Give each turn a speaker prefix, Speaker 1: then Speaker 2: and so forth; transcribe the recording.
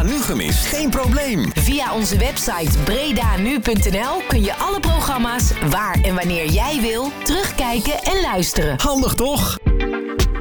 Speaker 1: Nu gemist. Geen probleem.
Speaker 2: Via onze website bredanu.nl kun je alle programma's waar en wanneer jij wil terugkijken en luisteren.
Speaker 1: Handig toch?